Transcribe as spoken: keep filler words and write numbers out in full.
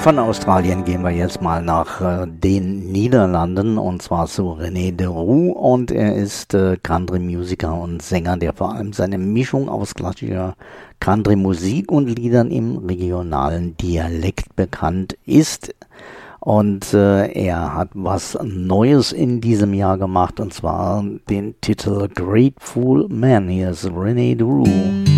Von Australien gehen wir jetzt mal nach äh, den Niederlanden und zwar zu René de Roux und er ist äh, Country-Musiker und Sänger, der vor allem seine Mischung aus klassischer Country-Musik und Liedern im regionalen Dialekt bekannt ist. Und äh, er hat was Neues in diesem Jahr gemacht und zwar den Titel Grateful Man. Hier ist René de Roux.